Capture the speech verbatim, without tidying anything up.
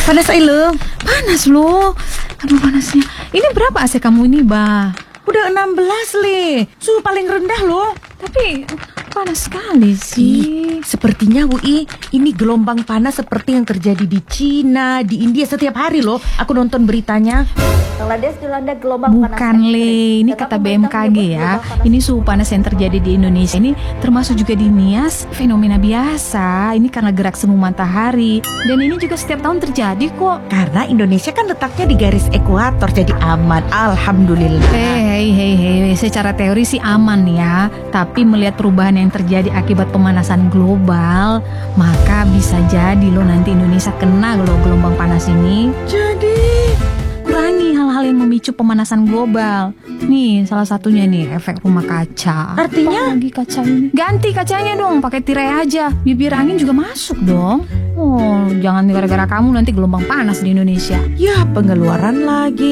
Panas ay lo. Panas loh. Aduh panasnya. Ini berapa A C kamu ini, Bah? Udah enam belas le. Suhu paling rendah loh. Tapi panas sekali sih. Sepertinya U I, ini gelombang panas seperti yang terjadi di Cina, di India setiap hari loh. Aku nonton beritanya. Bangladesh dilanda gelombang panas. Bukan le, ini kata B M K G ya. Ini suhu panas yang terjadi di Indonesia ini termasuk juga di Nias fenomena biasa. Ini karena gerak semu matahari. Dan ini juga setiap tahun terjadi kok. Karena Indonesia kan letaknya di garis ekuator, jadi aman. Alhamdulillah. Hei, hei, hei, secara teori sih aman ya. Tapi melihat perubahan yang terjadi akibat pemanasan global, maka bisa jadi loh nanti Indonesia kena loh gelombang panas ini. Jadi Kurangi hal-hal yang memicu pemanasan global. Nih salah satunya nih efek rumah kaca. Artinya? Apa lagi kaca ini? Ganti kacanya dong, pakai tirai aja. Bibir angin juga masuk dong. Oh, jangan gara-gara kamu nanti gelombang panas di Indonesia. ya pengeluaran lagi.